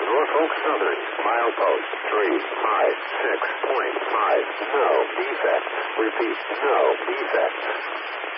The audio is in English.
Norfolk Southern, milepost 356.5. No defects. Repeat, no defects.